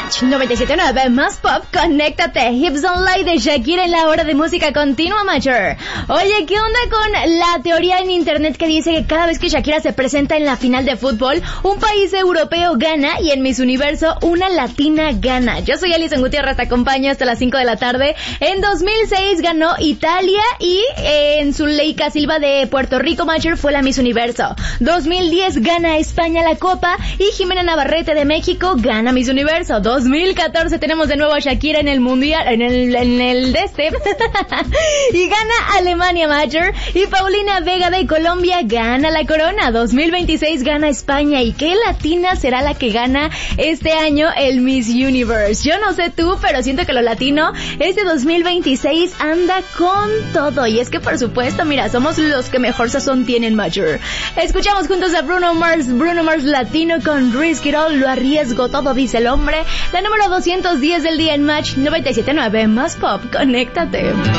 Match 97.9 más pop, conéctate. Hips Don't Lie de Shakira en la hora de música continua, Major. Oye, ¿qué onda con la teoría en internet que dice que cada vez que Shakira se presenta en la final de fútbol, un país europeo gana y en Miss Universo una latina gana? Yo soy Alison Gutiérrez, te acompaño hasta las 5 de la tarde. En 2006 ganó Italia y en Zuleika Silva de Puerto Rico, Major, fue la Miss Universo. 2010 gana España la Copa y Jimena Navarrete de México gana Miss Universo. 2014 tenemos de nuevo a Shakira en el mundial, en el de este y gana Alemania, Major, y Paulina Vega de Colombia gana la corona. 2026 gana España. ¿Y qué latina será la que gana este año el Miss Universe? Yo no sé tú, pero siento que lo latino este 2026 anda con todo, y es que por supuesto, mira, somos los que mejor sazón tienen, Major. Escuchamos juntos a Bruno Mars latino con Risk It All, lo arriesgo todo, dice el hombre. La número 210 del día en Match 97.9 más pop, conéctate.